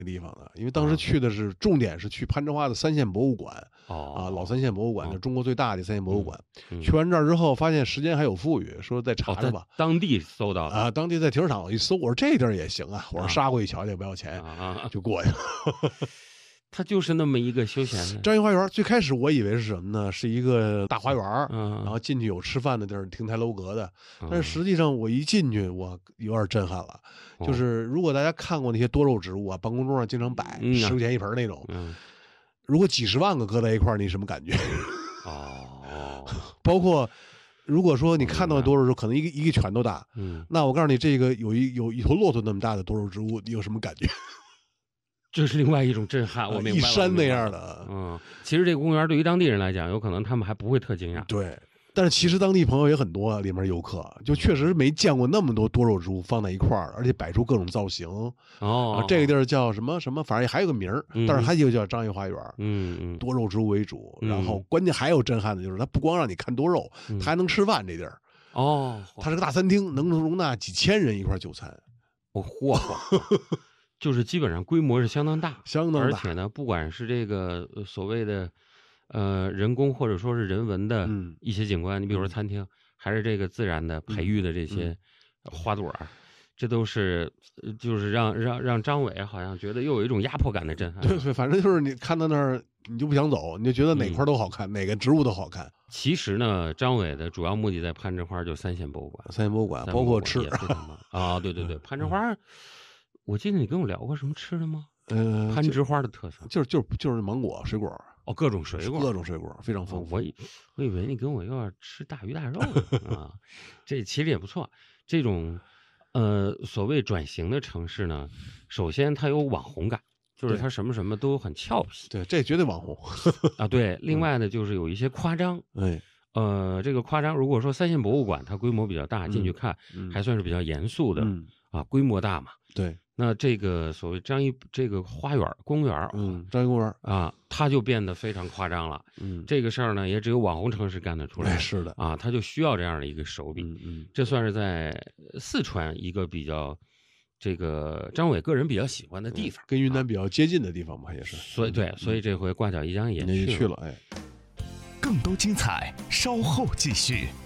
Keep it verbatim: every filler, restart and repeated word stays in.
地方的，因为当时去的是、啊、重点是去攀枝花的三线博物馆。 哦啊，老三线博物馆， 哦、 是中国最大的三线博物馆。 嗯嗯、 去完这儿之后，发现时间还有富裕，说再查查吧。 哦、当地搜到的啊，当地在停车场我一搜，我说这地儿也行啊，我说杀过去瞧瞧，不要钱， 啊、 就过去了。 它就是那么一个休闲的张掖花园。最开始我以为是什么呢？是一个大花园， 嗯， 然后进去有吃饭的地儿，亭台楼阁的。但是实际上我一进去，我有点震撼了。 嗯、 就是如果大家看过那些多肉植物啊，办公桌上经常摆十块钱一盆那种， 嗯， 如果几十万个搁在一块儿，你什么感觉？ 哦， 包括如果说你看到的多肉植物，可能一个一个拳头大， 嗯， 那我告诉你，这个有一有一头骆驼那么大的多肉植物，你有什么感觉？ 这是另外一种震撼，我明白了。 一山那样的， 嗯，其实这个公园对于当地人来讲，有可能他们还不会特惊讶。 对，但是其实当地朋友也很多，里面游客就确实没见过那么多多肉植物放在一块儿，而且摆出各种造型。 哦， 啊、这个地儿叫什么什么，反正还有个名儿， 嗯、 但是它就叫张掖花园。 嗯嗯， 多肉植物为主， 嗯、 然后关键还有震撼的就是，它不光让你看多肉， 嗯、 它还能吃饭。这地儿哦， 它是个大餐厅，能容纳几千人一块就餐。 哦嚯！就是基本上规模是相当大， 相当大， 而且呢，不管是这个所谓的呃人工或者说是人文的一些景观， 嗯、 你比如说餐厅，嗯、还是这个自然的培育的这些花朵，嗯、这都是就是让让让张伟好像觉得又有一种压迫感的震撼。 对对，反正就是你看到那儿，你就不想走，你就觉得哪块都好看，嗯、哪个植物都好看。 其实呢，张伟的主要目的在攀枝花就三线博物馆， 三线博物馆包括吃啊，对对对，攀枝花。我记得你跟我聊过什么吃的吗？ 呃， 攀枝花的特色就是就是就是芒果水果哦，各种水果， 各种水果非常丰富。 哦、我以我以为你跟我要吃大鱼大肉啊，这其实也不错。这种呃所谓转型的城市呢，首先它有网红感，就是它什么什么都很俏皮， 对，这绝对网红啊。对，另外呢就是有一些夸张， 哎。 呃，这个夸张，如果说三线博物馆它规模比较大， 嗯、 进去看、 嗯、 还算是比较严肃的、 嗯、 啊，规模大嘛。 对， 那这个所谓张掖这个花园公园， 嗯，张掖公园啊，它就变得非常夸张了。 嗯， 这个事儿呢，也只有网红城市干得出来。 哎、是的啊，它就需要这样的一个手笔。 嗯嗯， 这算是在四川一个比较这个张伟个人比较喜欢的地方， 嗯、跟云南比较接近的地方吧，也是。 所以对，所以这回挂角一江也去了。 去了，哎。 更多精彩，稍后继续。